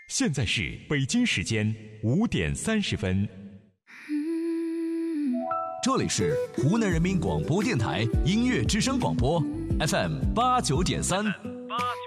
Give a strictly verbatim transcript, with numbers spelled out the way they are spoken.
现在是北京时间五点三十分。 这里是湖南人民广播电台音乐之声广播 F M 八九点三。